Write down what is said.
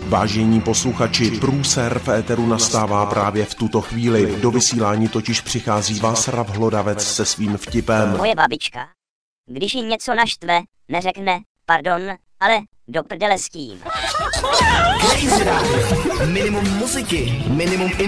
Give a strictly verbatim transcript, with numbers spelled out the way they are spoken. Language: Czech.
Vážení posluchači, průser v éteru nastává právě v tuto chvíli. Do vysílání totiž přichází Václav Hlodavec se svým vtipem. Moje babička, když jí něco naštve, neřekne pardon, ale do prdele s tím. Minimum muziky, minimum